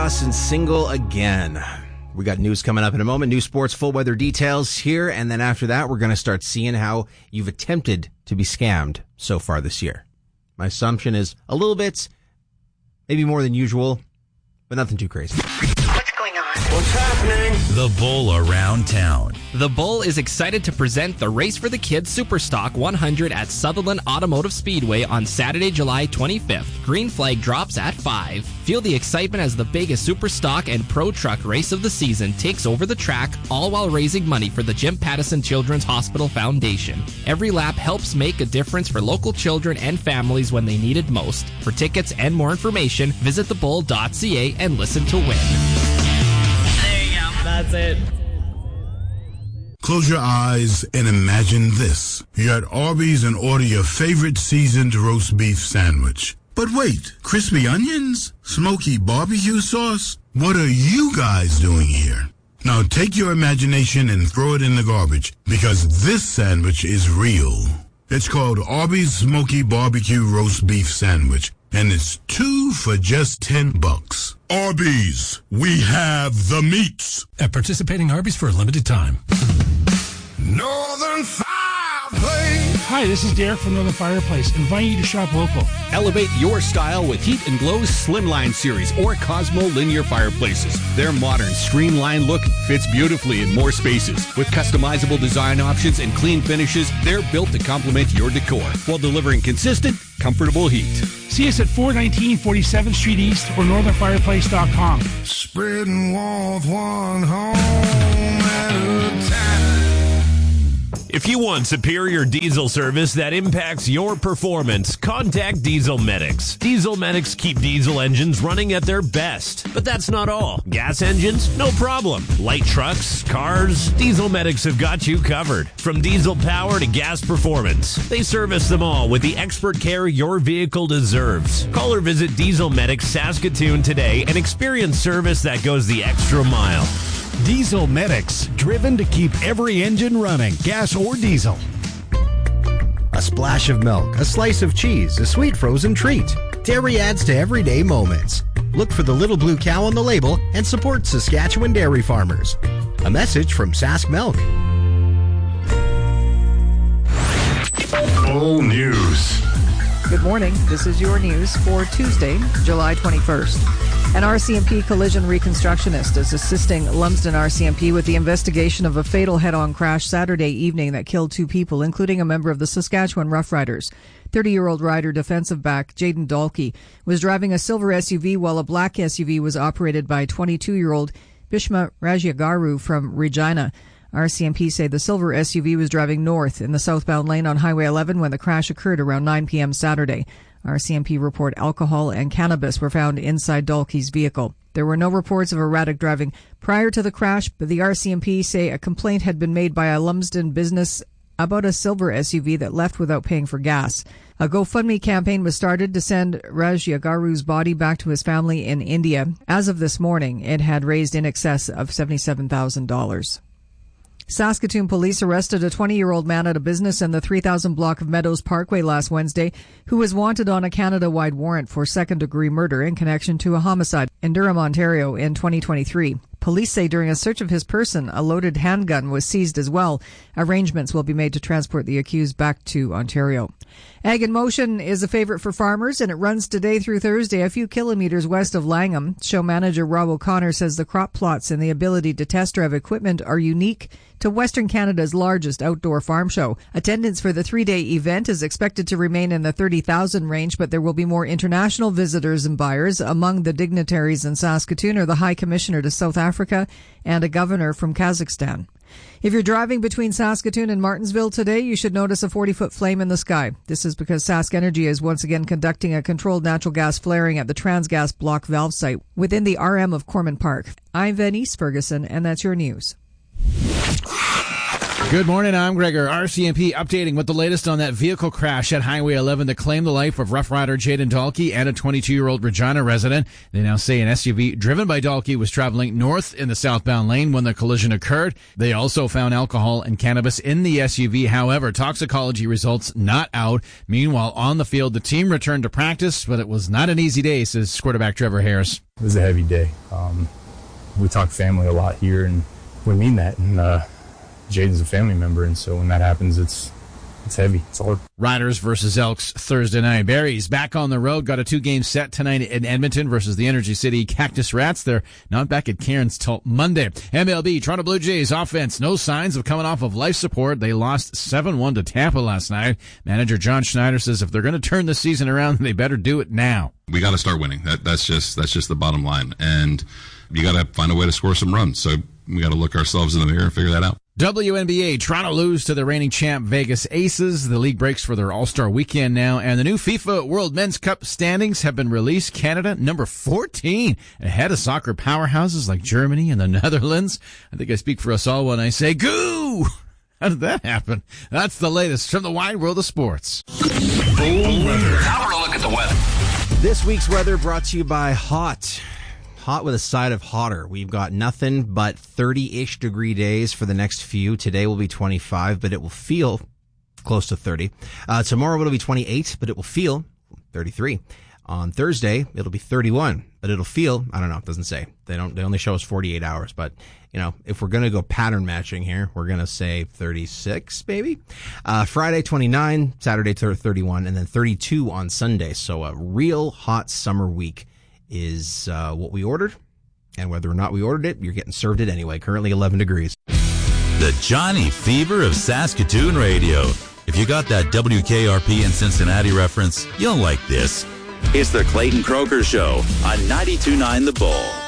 Ross and Single Again. We got news coming up in a moment. New sports, full weather details here. And then after that, we're going to start seeing how you've attempted to be scammed so far this year. My assumption is a little bit, maybe more than usual, but nothing too crazy. What's going on? What's happening? The Bull Around Town. The Bull is excited to present the Race for the Kids Superstock 100 at Sutherland Automotive Speedway on Saturday, July 25th. Green flag drops at 5. Feel the excitement as the biggest Superstock and Pro Truck race of the season takes over the track, all while raising money for the Jim Pattison Children's Hospital Foundation. Every lap helps make a difference for local children and families when they need it most. For tickets and more information, visit thebull.ca and listen to win. There you go. That's it. Close your eyes and imagine this. You're at Arby's and order your favorite seasoned roast beef sandwich. But wait, crispy onions? Smoky barbecue sauce? What are you guys doing here? Now take your imagination and throw it in the garbage, because this sandwich is real. It's called Arby's Smoky Barbecue Roast Beef Sandwich, and it's 2 for just $10. Arby's, we have the meats. At participating Arby's for a limited time. Northern Fireplace. Hi, this is Derek from Northern Fireplace, inviting you to shop local. Elevate your style with Heat and Glow's Slimline series or Cosmo linear fireplaces. Their modern, streamlined look fits beautifully in more spaces. With customizable design options and clean finishes, they're built to complement your decor while delivering consistent, comfortable heat. See us at 419 47th Street East or northernfireplace.com. Spreading warmth one home at a time. If you want superior diesel service that impacts your performance, contact Diesel Medics. Diesel Medics keep diesel engines running at their best. But that's not all. Gas engines? No problem. Light trucks, cars? Diesel Medics have got you covered. From diesel power to gas performance, they service them all with the expert care your vehicle deserves. Call or visit Diesel Medics Saskatoon today and experience service that goes the extra mile. Diesel Medics, driven to keep every engine running, gas or diesel. A splash of milk, a slice of cheese, a sweet frozen treat. Dairy adds to everyday moments. Look for the little blue cow on the label and support Saskatchewan dairy farmers. A message from Sask Milk. Full news. Good morning. This is your news for Tuesday, July 21st. An RCMP collision reconstructionist is assisting Lumsden RCMP with the investigation of a fatal head-on crash Saturday evening that killed 2 people, including a member of the Saskatchewan Roughriders. 30-year-old rider defensive back Jaden Dalkey was driving a silver SUV while a black SUV was operated by 22-year-old Bishma Rajagaru from Regina. RCMP say the silver SUV was driving north in the southbound lane on Highway 11 when the crash occurred around 9 p.m. Saturday. RCMP report alcohol and cannabis were found inside Dalkey's vehicle. There were no reports of erratic driving prior to the crash, but the RCMP say a complaint had been made by a Lumsden business about a silver SUV that left without paying for gas. A GoFundMe campaign was started to send Rajagaru's body back to his family in India. As of this morning, it had raised in excess of $77,000. Saskatoon police arrested a 20-year-old man at a business in the 3000 block of Meadows Parkway last Wednesday who was wanted on a Canada-wide warrant for second-degree murder in connection to a homicide in Durham, Ontario in 2023. Police say during a search of his person, a loaded handgun was seized as well. Arrangements will be made to transport the accused back to Ontario. Ag in Motion is a favorite for farmers, and it runs today through Thursday a few kilometers west of Langham. Show manager Rob O'Connor says the crop plots and the ability to test drive equipment are unique to Western Canada's largest outdoor farm show. Attendance for the 3-day event is expected to remain in the 30,000 range, but there will be more international visitors and buyers. Among the dignitaries in Saskatoon are the High Commissioner to South Africa and a governor from Kazakhstan. If you're driving between Saskatoon and Martinsville today, you should notice a 40-foot flame in the sky. This is because Sask Energy is once again conducting a controlled natural gas flaring at the Transgas block valve site within the RM of Corman Park. I'm Venice Ferguson, and that's your news. Good morning, I'm Gregor. RCMP updating with the latest on that vehicle crash at Highway 11 that claimed the life of Rough Rider Jaden Dalkey and a 22-year-old Regina resident. They now say an SUV driven by Dalkey was traveling north in the southbound lane when the collision occurred. They also found alcohol and cannabis in the SUV. However, toxicology results not out. Meanwhile, on the field, the team returned to practice, but it was not an easy day, says quarterback Trevor Harris. It was a heavy day. We talk family a lot here, and we mean that. And Jaden's a family member, and so when that happens, it's heavy. It's hard. Riders versus Elks Thursday night. Barry's back on the road. Got a 2-game set tonight in Edmonton versus the Energy City Cactus Rats. They're not back at Cairns till Monday. MLB, Toronto Blue Jays offense. No signs of coming off of life support. They lost 7-1 to Tampa last night. Manager John Schneider says if they're going to turn the season around, they better do it now. We got to start winning. That's just the bottom line. And you got to find a way to score some runs. So we got to look ourselves in the mirror and figure that out. WNBA, Toronto lose to the reigning champ Vegas Aces. The league breaks for their All-Star weekend now, and the new FIFA World Men's Cup standings have been released. Canada, number 14, ahead of soccer powerhouses like Germany and the Netherlands. I think I speak for us all when I say, goo! How did that happen? That's the latest from the wide world of sports. Full weather. Now we're going to look at the weather. This week's weather brought to you by Hot. Hot with a side of hotter. We've got nothing but 30-ish degree days for the next few. Today will be 25, but it will feel close to 30. Tomorrow it'll be 28, but it will feel 33. On Thursday, it'll be 31, but it'll feel, I don't know, it doesn't say. They only show us 48 hours, but if we're going to go pattern matching here, we're going to say 36 maybe. Friday 29, Saturday 31, and then 32 on Sunday. So a real hot summer week is what we ordered, and whether or not we ordered it, you're getting served it anyway. Currently 11 degrees. The Johnny Fever of Saskatoon radio. If you got that WKRP in Cincinnati reference, you'll like this. It's the Clayton Croker Show on 92.9 The Bull.